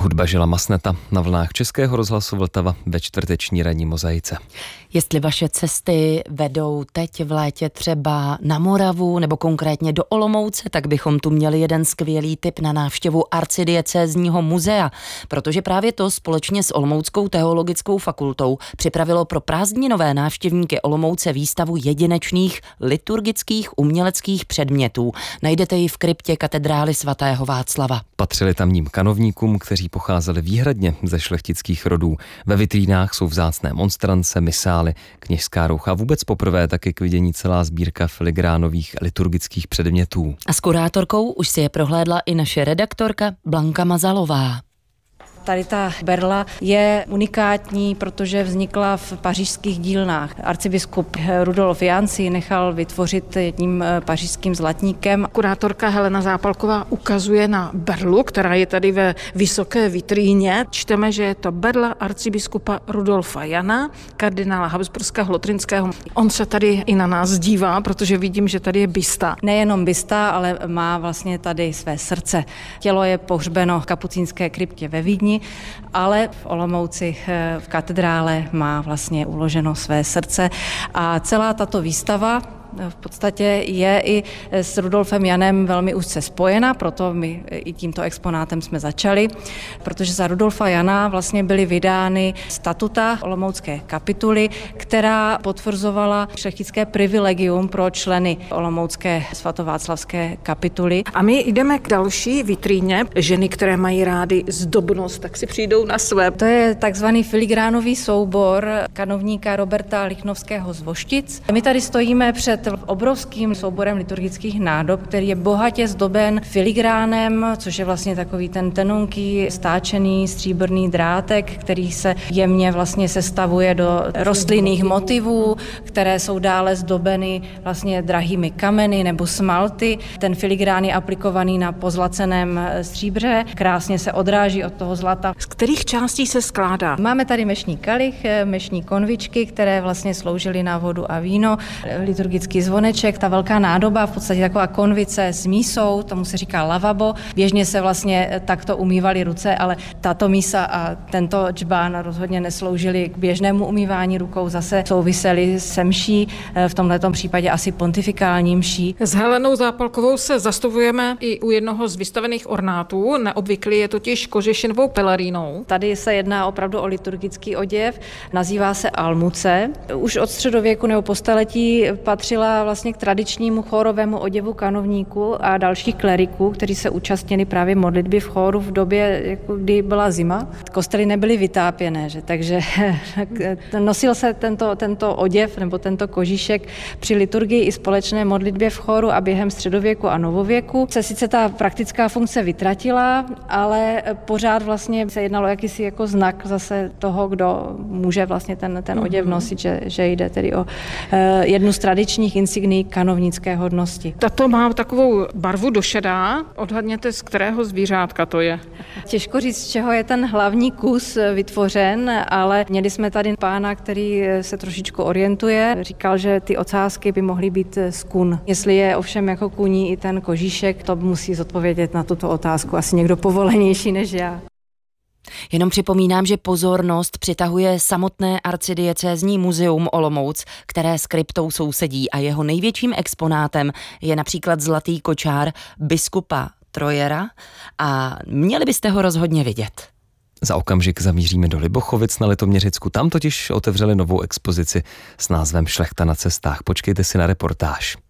Hudba Žila Masneta na vlnách Českého rozhlasu Vltava ve čtvrteční ranní mozaice. Jestli vaše cesty vedou teď v létě třeba na Moravu nebo konkrétně do Olomouce, tak bychom tu měli jeden skvělý tip na návštěvu Arcidiecézního muzea, protože právě to společně s Olomouckou teologickou fakultou připravilo pro prázdninové návštěvníky Olomouce výstavu jedinečných liturgických uměleckých předmětů. Najdete ji v kryptě katedrály svatého Václava. Patřili tamním kanovníkům, kteří pocházeli výhradně ze šlechtických rodů. Ve vitrínách jsou vzácné monstrance, misály, kněžská roucha, vůbec poprvé taky k vidění celá sbírka filigránových liturgických předmětů. A s kurátorkou už si je prohlédla i naše redaktorka Blanka Mazalová. Tady ta berla je unikátní, protože vznikla v pařížských dílnách. Arcibiskup Rudolf Jan si ji nechal vytvořit jedním pařížským zlatníkem. Kurátorka Helena Zápalková ukazuje na berlu, která je tady ve vysoké vitríně. Čteme, že je to berla arcibiskupa Rudolfa Jana, kardinála Habsburského Lotrinského. On se tady i na nás dívá, protože vidím, že tady je bysta. Nejenom bysta, ale má vlastně tady své srdce. Tělo je pohřbeno v kapucínské kryptě ve Vídni, ale v Olomouci v katedrále má vlastně uloženo své srdce a celá tato výstava v podstatě je i s Rudolfem Janem velmi úzce spojena, proto my i tímto exponátem jsme začali, protože za Rudolfa Jana vlastně byly vydány statuta olomoucké kapituly, která potvrzovala šlechtické privilegium pro členy olomoucké svatováclavské kapituly. A my jdeme k další vitríně. Ženy, které mají rády zdobnost, tak si přijdou na své. To je takzvaný filigránový soubor kanovníka Roberta Lichnovského z Voštic. My tady stojíme před obrovským souborem liturgických nádob, který je bohatě zdoben filigránem, což je vlastně takový ten tenunký stáčený stříbrný drátek, který se jemně vlastně sestavuje do rostlinných motivů, které jsou dále zdobeny vlastně drahými kameny nebo smalty. Ten filigrán je aplikovaný na pozlaceném stříbře, krásně se odráží od toho zlata. Z kterých částí se skládá? Máme tady mešní kalich, mešní konvičky, které vlastně sloužily na vodu a víno, liturgický zvoneček, ta velká nádoba, v podstatě taková konvice s mísou, tomu se říká lavabo. Běžně se vlastně takto umývaly ruce, ale tato mísa a tento džbán rozhodně nesloužily k běžnému umývání rukou, zase souvisely se mší, v tomhletom případě asi pontifikální mší. S Helenou Zápalkovou se zastavujeme i u jednoho z vystavených ornátů, neobvyklý je totiž kožešinovou pelerínou. Tady se jedná opravdu o liturgický oděv, nazývá se almuce. Už od středověku nebo po staletí patřila vlastně k tradičnímu chórovému oděvu kanovníků a dalších kleriků, kteří se účastnili právě modlitby v chóru v době, kdy byla zima. Kostely nebyly vytápěné, že? Takže nosil se tento oděv nebo tento kožíšek při liturgii i společné modlitbě v chóru a během středověku a novověku se sice ta praktická funkce vytratila, ale pořád vlastně se jednalo jakýsi jako znak zase toho, kdo může vlastně ten oděv nosit, že jde tedy o jednu z tradičních insignií kanovnické hodnosti. Tato má takovou barvu došedá. Odhadněte, z kterého zvířátka to je. Těžko říct, z čeho je ten hlavní kus vytvořen, ale měli jsme tady pána, který se trošičku orientuje. Říkal, že ty ocásky by mohly být z kun. Jestli je ovšem jako kuní i ten kožíšek, to musí zodpovědět na tuto otázku asi někdo povolenější než já. Jenom připomínám, že pozornost přitahuje samotné arcidiecézní muzeum Olomouc, které s kryptou sousedí a jeho největším exponátem je například zlatý kočár biskupa Trojera a měli byste ho rozhodně vidět. Za okamžik zamíříme do Libochovic na Litoměřicku. Tam totiž otevřeli novou expozici s názvem Šlechta na cestách. Počkejte si na reportáž.